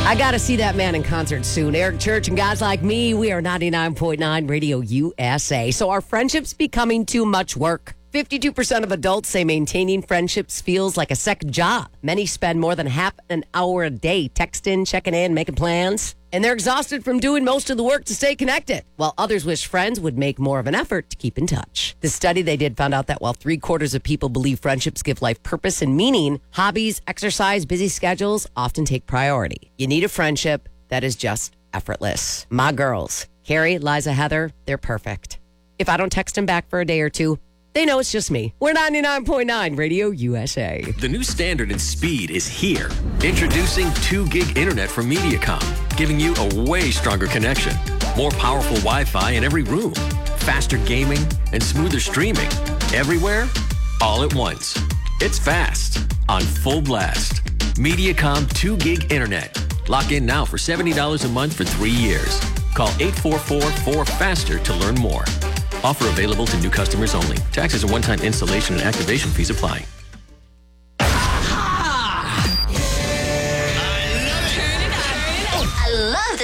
I got to see that man in concert soon. Eric Church and guys like me, we are 99.9 Radio USA. So are friendships becoming too much work? 52% of adults say maintaining friendships feels like a second job. Many spend more than half an hour a day texting, checking in, making plans. And they're exhausted from doing most of the work to stay connected, while others wish friends would make more of an effort to keep in touch. The study they did found out that while 3/4 of people believe friendships give life purpose and meaning, hobbies, exercise, busy schedules often take priority. You need a friendship that is just effortless. My girls, Carrie, Liza, Heather, they're perfect. If I don't text them back for a day or two, they know it's just me. We're 99.9 Radio USA. The new standard in speed is here. Introducing 2 gig internet from Mediacom, giving you a way stronger connection. More powerful Wi-Fi in every room. Faster gaming and smoother streaming. Everywhere, all at once. It's fast, on full blast. Mediacom 2 gig internet. Lock in now for $70 a month for 3 years. Call 844-4FASTER to learn more. Offer available to new customers only. Taxes and one-time installation and activation fees apply.